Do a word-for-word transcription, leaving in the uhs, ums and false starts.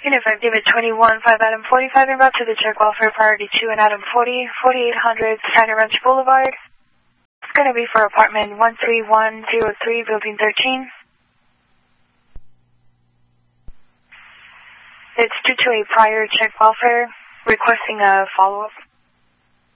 Unit five, David twenty-one, five Adam forty-five, en route to the check welfare priority two and Adam forty, forty-eight hundred Skyner Ranch Boulevard. It's going to be for apartment one three one zero three, building thirteen. It's due to a prior check welfare, requesting a follow-up.